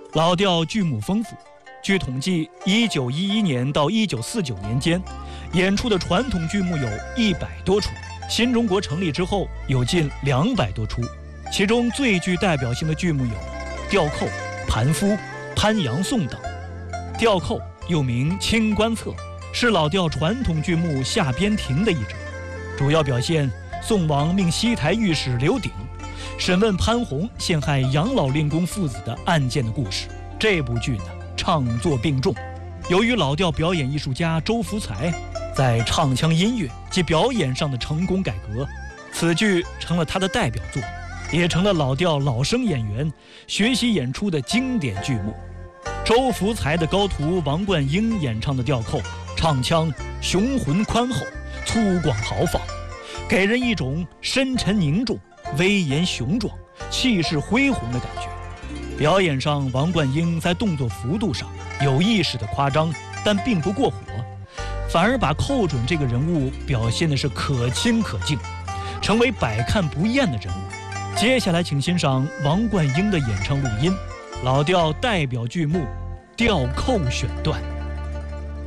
老调剧目丰富。据统计，1911年到1949年间，演出的传统剧目有100多出。新中国成立之后，有近200多出。其中最具代表性的剧目有吊扣、盘夫、潘阳颂等。吊扣又名清官侧，是老调传统剧目下边庭的一种，主要表现宋王命西台御史刘鼎审问潘洪陷害杨老令公父子的案件的故事。这部剧呢，唱作并重。由于老调表演艺术家周福才在唱腔音乐及表演上的成功改革，此剧成了他的代表作，也成了老调老生演员学习演出的经典剧目。周福才的高徒王冠英演唱的吊扣，唱腔雄浑宽厚、粗犷豪放，给人一种深沉凝重、威严雄壮、气势恢宏的感觉。表演上，王冠英在动作幅度上有意识的夸张，但并不过火，反而把寇准这个人物表现的是可亲可敬，成为百看不厌的人物。接下来请欣赏王冠英的演唱录音，老调代表剧目《吊扣》选段。